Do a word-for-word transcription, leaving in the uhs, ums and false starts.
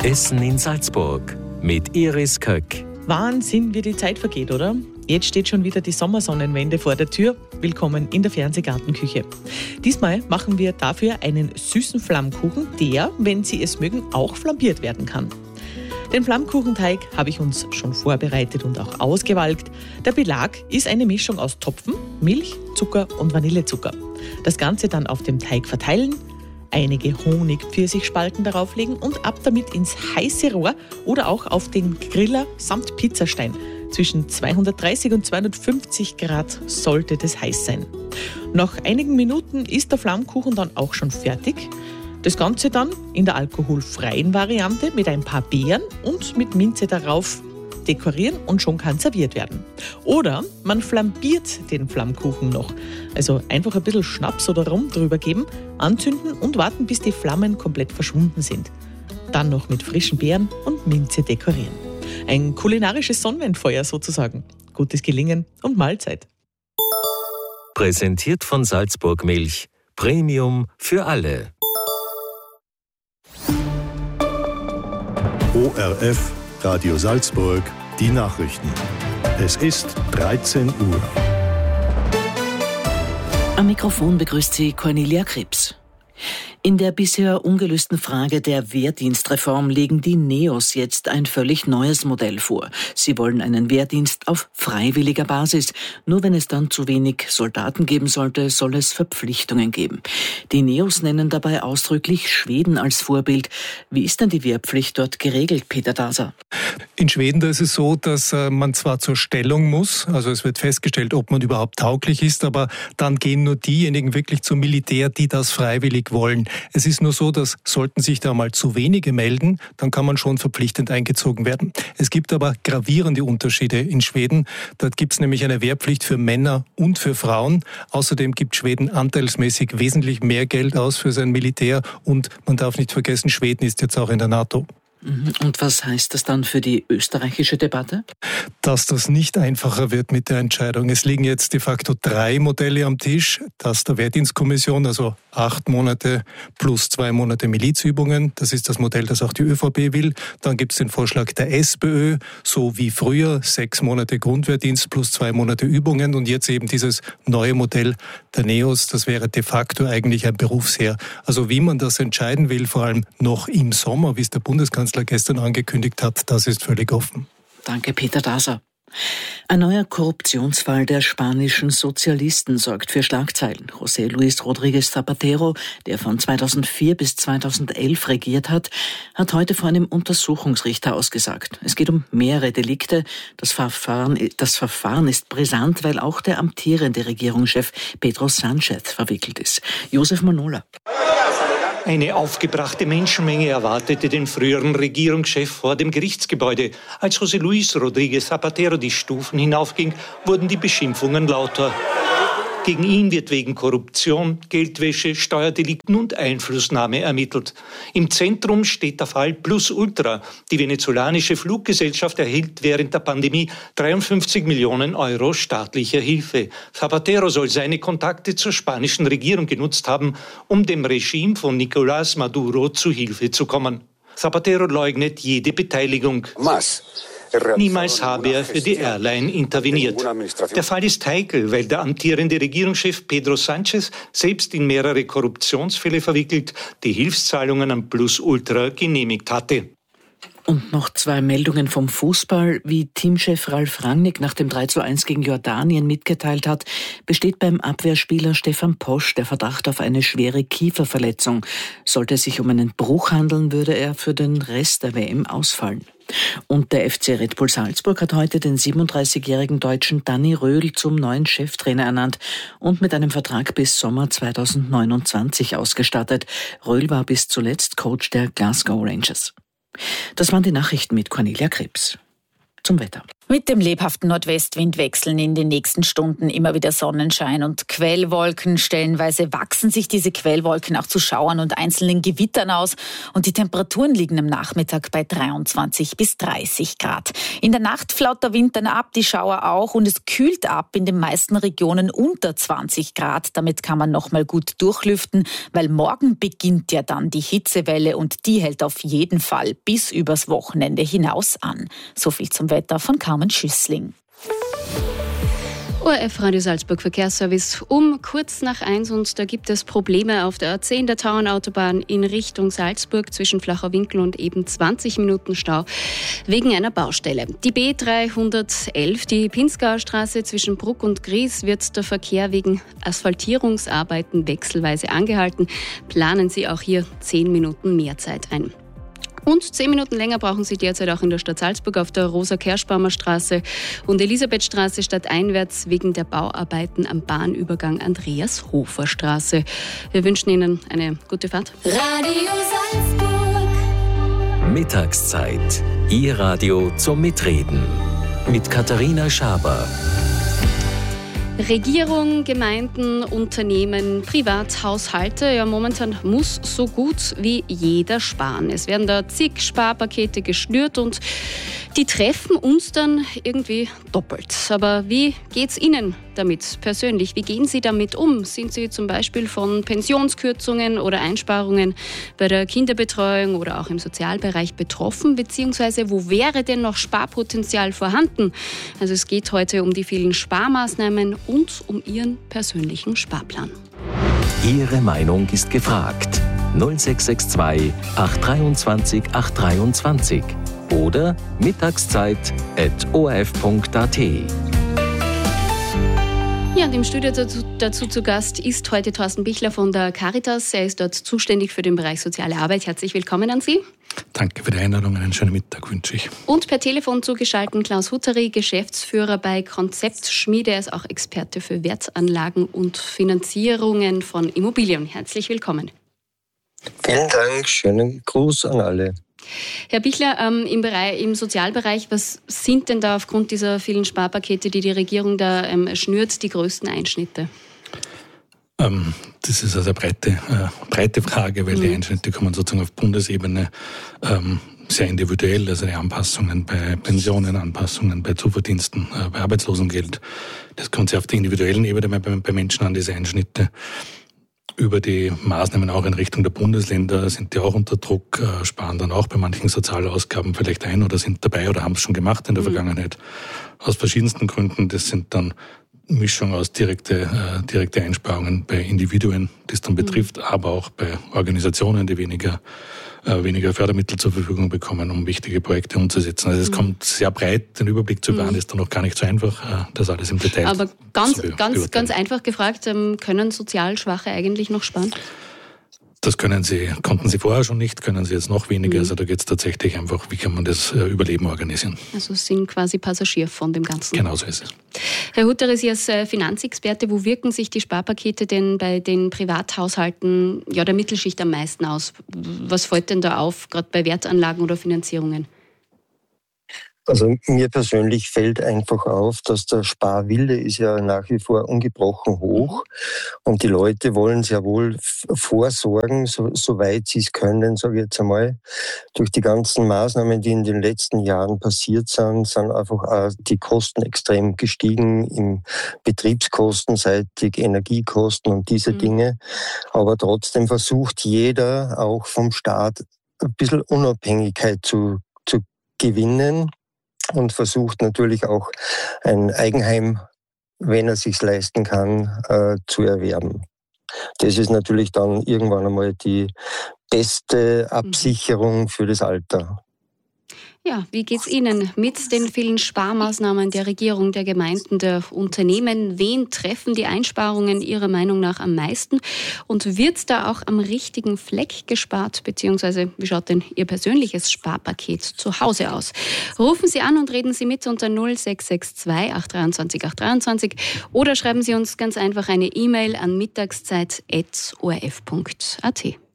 Essen in Salzburg mit Iris Köck. Wahnsinn, wie die Zeit vergeht, oder? Jetzt steht schon wieder die Sommersonnenwende vor der Tür. Willkommen in der Fernsehgartenküche. Diesmal machen wir dafür einen süßen Flammkuchen, der, wenn Sie es mögen, auch flambiert werden kann. Den Flammkuchenteig habe ich uns schon vorbereitet und auch ausgewalkt. Der Belag ist eine Mischung aus Topfen, Milch, Zucker und Vanillezucker. Das Ganze dann auf dem Teig verteilen, einige Honig-Pfirsichspalten darauflegen und ab damit ins heiße Rohr oder auch auf den Griller samt Pizzastein. Zwischen zweihundertdreißig und zweihundertfünfzig Grad sollte das heiß sein. Nach einigen Minuten ist der Flammkuchen dann auch schon fertig. Das Ganze dann in der alkoholfreien Variante mit ein paar Beeren und mit Minze darauf dekorieren und schon kann serviert werden. Oder man flambiert den Flammkuchen noch. Also einfach ein bisschen Schnaps oder Rum drüber geben, anzünden und warten, bis die Flammen komplett verschwunden sind. Dann noch mit frischen Beeren und Minze dekorieren. Ein kulinarisches Sonnenwendfeuer sozusagen. Gutes Gelingen und Mahlzeit. Präsentiert von Salzburg Milch. Premium für alle. O R F, Radio Salzburg, die Nachrichten. Es ist dreizehn Uhr. Am Mikrofon begrüßt Sie Cornelia Krebs. In der bisher ungelösten Frage der Wehrdienstreform legen die Neos jetzt ein völlig neues Modell vor. Sie wollen einen Wehrdienst auf freiwilliger Basis. Nur wenn es dann zu wenig Soldaten geben sollte, soll es Verpflichtungen geben. Die Neos nennen dabei ausdrücklich Schweden als Vorbild. Wie ist denn die Wehrpflicht dort geregelt, Peter Daser? In Schweden da ist es so, dass äh, man zwar zur Stellung muss, also es wird festgestellt, ob man überhaupt tauglich ist, aber dann gehen nur diejenigen wirklich zum Militär, die das freiwillig wollen. Es ist nur so, dass sollten sich da mal zu wenige melden, dann kann man schon verpflichtend eingezogen werden. Es gibt aber gravierende Unterschiede in Schweden. Dort gibt es nämlich eine Wehrpflicht für Männer und für Frauen. Außerdem gibt Schweden anteilsmäßig wesentlich mehr Geld aus für sein Militär. Und man darf nicht vergessen, Schweden ist jetzt auch in der NATO. Und was heißt das dann für die österreichische Debatte? Dass das nicht einfacher wird mit der Entscheidung. Es liegen jetzt de facto drei Modelle am Tisch. Das der Wehrdienstkommission, also acht Monate plus zwei Monate Milizübungen. Das ist das Modell, das auch die ÖVP will. Dann gibt es den Vorschlag der SPÖ, so wie früher, sechs Monate Grundwehrdienst plus zwei Monate Übungen. Und jetzt eben dieses neue Modell der Neos, das wäre de facto eigentlich ein Berufsheer. Also wie man das entscheiden will, vor allem noch im Sommer, wie es der Bundeskanzler gestern angekündigt hat, das ist völlig offen. Danke, Peter Daser. Ein neuer Korruptionsfall der spanischen Sozialisten sorgt für Schlagzeilen. José Luis Rodríguez Zapatero, der von zweitausendvier bis zweitausendelf regiert hat, hat heute vor einem Untersuchungsrichter ausgesagt. Es geht um mehrere Delikte. Das Verfahren, das Verfahren ist brisant, weil auch der amtierende Regierungschef Pedro Sánchez verwickelt ist. Josef Manola. Eine aufgebrachte Menschenmenge erwartete den früheren Regierungschef vor dem Gerichtsgebäude. Als José Luis Rodríguez Zapatero die Stufen hinaufging, wurden die Beschimpfungen lauter. Gegen ihn wird wegen Korruption, Geldwäsche, Steuerdelikten und Einflussnahme ermittelt. Im Zentrum steht der Fall Plus Ultra. Die venezolanische Fluggesellschaft erhielt während der Pandemie dreiundfünfzig Millionen Euro staatlicher Hilfe. Zapatero soll seine Kontakte zur spanischen Regierung genutzt haben, um dem Regime von Nicolás Maduro zu Hilfe zu kommen. Zapatero leugnet jede Beteiligung. Was? Niemals habe er für die Airline interveniert. Der Fall ist heikel, weil der amtierende Regierungschef Pedro Sánchez selbst in mehrere Korruptionsfälle verwickelt, die Hilfszahlungen an Plus Ultra genehmigt hatte. Und noch zwei Meldungen vom Fußball. Wie Teamchef Ralf Rangnick nach dem drei zu eins gegen Jordanien mitgeteilt hat, besteht beim Abwehrspieler Stefan Posch der Verdacht auf eine schwere Kieferverletzung. Sollte es sich um einen Bruch handeln, würde er für den Rest der W M ausfallen. Und der F C Red Bull Salzburg hat heute den siebenunddreißigjährigen Deutschen Danny Röhl zum neuen Cheftrainer ernannt und mit einem Vertrag bis Sommer zweitausendneunundzwanzig ausgestattet. Röhl war bis zuletzt Coach der Glasgow Rangers. Das waren die Nachrichten mit Cornelia Krebs. Zum Wetter. Mit dem lebhaften Nordwestwind wechseln in den nächsten Stunden immer wieder Sonnenschein und Quellwolken. Stellenweise wachsen sich diese Quellwolken auch zu Schauern und einzelnen Gewittern aus. Und die Temperaturen liegen am Nachmittag bei dreiundzwanzig bis dreißig Grad. In der Nacht flaut der Wind dann ab, die Schauer auch. Und es kühlt ab in den meisten Regionen unter zwanzig Grad. Damit kann man noch mal gut durchlüften, weil morgen beginnt ja dann die Hitzewelle und die hält auf jeden Fall bis übers Wochenende hinaus an. So viel zum Wetter von Carmen Schüssling. O R F Radio Salzburg Verkehrsservice um kurz nach eins und da gibt es Probleme auf der A zehn der Tauernautobahn in Richtung Salzburg zwischen Flacher Winkel und eben zwanzig Minuten Stau wegen einer Baustelle. Die B dreihundertelf, die Pinzgauer Straße zwischen Bruck und Gries, wird der Verkehr wegen Asphaltierungsarbeiten wechselweise angehalten. Planen Sie auch hier zehn Minuten mehr Zeit ein. Und zehn Minuten länger brauchen Sie derzeit auch in der Stadt Salzburg auf der Rosa-Kerschbaumer Straße und Elisabethstraße stadteinwärts wegen der Bauarbeiten am Bahnübergang Andreas-Hofer-Straße. Wir wünschen Ihnen eine gute Fahrt. Radio Salzburg. Mittagszeit. Ihr Radio zum Mitreden. Mit Katharina Schaber. Regierung, Gemeinden, Unternehmen, Privathaushalte. Ja, momentan muss so gut wie jeder sparen. Es werden da zig Sparpakete geschnürt und die treffen uns dann irgendwie doppelt. Aber wie geht's Ihnen damit persönlich? Wie gehen Sie damit um? Sind Sie zum Beispiel von Pensionskürzungen oder Einsparungen bei der Kinderbetreuung oder auch im Sozialbereich betroffen? Beziehungsweise wo wäre denn noch Sparpotenzial vorhanden? Also es geht heute um die vielen Sparmaßnahmen und um Ihren persönlichen Sparplan. Ihre Meinung ist gefragt. null sechs sechs zwei acht zwei acht drei oder mittagszeit at o r f punkt a t. Ja, und im Studio dazu, dazu zu Gast ist heute Thorsten Bichler von der Caritas. Er ist dort zuständig für den Bereich Soziale Arbeit. Herzlich willkommen an Sie. Danke für die Einladung. Einen schönen Mittag wünsche ich. Und per Telefon zugeschaltet Klaus Hutteri, Geschäftsführer bei Konzeptschmiede. Er ist auch Experte für Wertanlagen und Finanzierungen von Immobilien. Herzlich willkommen. Vielen Dank. Schönen Gruß an alle. Herr Bichler, ähm, im, Bereich, im Sozialbereich, was sind denn da aufgrund dieser vielen Sparpakete, die die Regierung da ähm, schnürt, die größten Einschnitte? Ähm, das ist also eine breite, äh, breite Frage, weil mhm. die Einschnitte kommen sozusagen auf Bundesebene ähm, sehr individuell, also die Anpassungen bei Pensionen, Anpassungen bei Zuverdiensten, äh, bei Arbeitslosengeld. Das kommt sehr auf der individuellen Ebene bei, bei Menschen an, diese Einschnitte. Über die Maßnahmen auch in Richtung der Bundesländer sind die auch unter Druck, äh, sparen dann auch bei manchen Sozialausgaben vielleicht ein oder sind dabei oder haben es schon gemacht in der mhm. Vergangenheit. Aus verschiedensten Gründen. Das sind dann Mischung aus direkte, äh, direkte Einsparungen bei Individuen, die es dann mhm. betrifft, aber auch bei Organisationen, die weniger, äh, weniger Fördermittel zur Verfügung bekommen, um wichtige Projekte umzusetzen. Also es mhm. kommt sehr breit, den Überblick zu bewahren, mhm. ist dann noch gar nicht so einfach, äh, das alles im Detail aber ganz, zu ganz, ganz einfach gefragt, ähm, können sozial Schwache eigentlich noch sparen? Das können sie, konnten sie vorher schon nicht, können sie jetzt noch weniger. Mhm. Also da geht es tatsächlich einfach, wie kann man das äh, Überleben organisieren. Also sind quasi Passagier von dem Ganzen. Genau so ist es. Herr Hutter, Sie als Finanzexperte, wo wirken sich die Sparpakete denn bei den Privathaushalten, ja der Mittelschicht am meisten aus? Was fällt denn da auf, gerade bei Wertanlagen oder Finanzierungen? Also mir persönlich fällt einfach auf, dass der Sparwille ist ja nach wie vor ungebrochen hoch und die Leute wollen sehr wohl vorsorgen, so, soweit sie es können, sage ich jetzt einmal. Durch die ganzen Maßnahmen, die in den letzten Jahren passiert sind, sind einfach auch die Kosten extrem gestiegen, im Betriebskostenseitig, Energiekosten und diese mhm. Dinge. Aber trotzdem versucht jeder auch vom Staat ein bisschen Unabhängigkeit zu, zu gewinnen. Und versucht natürlich auch ein Eigenheim, wenn er es sich leisten kann, äh, zu erwerben. Das ist natürlich dann irgendwann einmal die beste Absicherung für das Alter. Ja, wie geht's Ihnen mit den vielen Sparmaßnahmen der Regierung, der Gemeinden, der Unternehmen? Wen treffen die Einsparungen Ihrer Meinung nach am meisten? Und wird da auch am richtigen Fleck gespart? Beziehungsweise, wie schaut denn Ihr persönliches Sparpaket zu Hause aus? Rufen Sie an und reden Sie mit unter null sechs sechs zwei acht zwei drei acht drei oder schreiben Sie uns ganz einfach eine E-Mail an mittagszeit at o r f punkt a t.